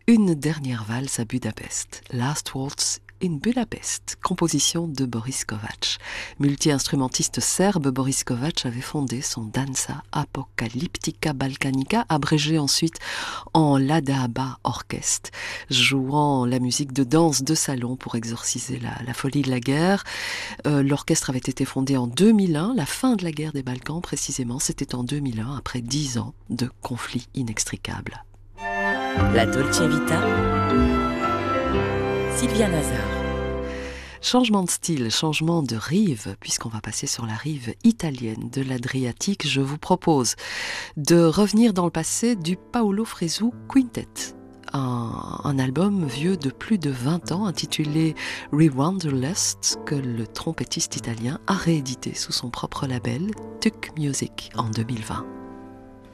Une dernière valse à Budapest, Last Waltz in Budapest, composition de Boris Kovacs. Multi-instrumentiste serbe, Boris Kovacs avait fondé son Danza Apocalyptica Balkanica, abrégé ensuite en Ladaba Orchestre, jouant la musique de danse de salon pour exorciser la folie de la guerre. L'orchestre avait été fondé en 2001, la fin de la guerre des Balkans précisément, c'était en 2001, après 10 ans de conflits inextricables. La Dolce Vita, Sylvia Nazar. Changement de style, changement de rive, puisqu'on va passer sur la rive italienne de l'Adriatique, je vous propose de revenir dans le passé du Paolo Fresu Quintet. Un album vieux de plus de 20 ans intitulé Rewanderlust que le trompettiste italien a réédité sous son propre label Tuc Music en 2020.